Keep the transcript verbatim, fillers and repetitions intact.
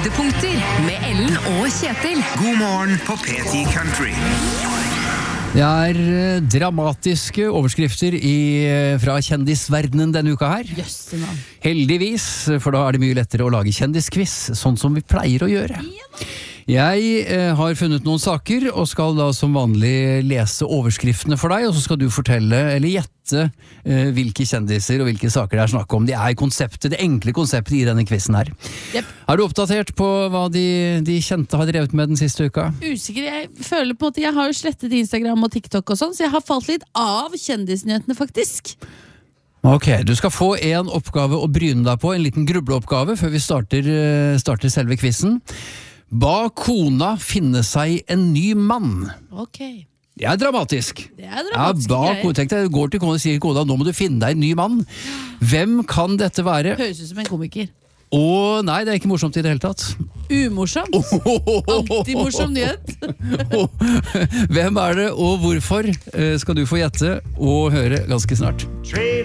Høydepunkter med Ellen og Kjetil. God morgen på P ti Country. Det er eh, dramatiske overskrifter i, eh, fra kjendisverdenen denne uka her. Jøssemann. Heldigvis, for da er det mye lettere å lage kjendisquiz, sånn som vi pleier å gjøre. Jeg eh, har funnet noen saker, og skal da som vanlig lese overskriftene for deg, og så skal du fortelle, eller gjette, eh, hvilke kjendiser og hvilke saker det er snakk om. Det er konseptet, det enkle konseptet i denne quizen her. Yep. Er du oppdatert på hva de, de kjente har drevet med den siste uka? Usikker, jeg føler på at jeg har jo slettet Instagram og TikTok og sånn, så jeg har falt litt av kjendisnyhetene faktisk. Ok, du skal få en oppgave å bryne deg på, en liten grubleoppgave før vi starter, eh, starter selve quizen. Ba kona finne seg en ny mann? Ok. Det er dramatisk. Det er dramatisk ja, ba, greier. tenk deg, går til kona og sier kona, nå må du finne deg en ny mann. Hvem kan dette være? Høres ut som en komiker. Å, nei, det er ikke morsomt i det hele tatt. Umorsomt. Antimorsom nyhet. Hvem er det, og hvorfor, eh, skal du få gjette og høre ganske snart.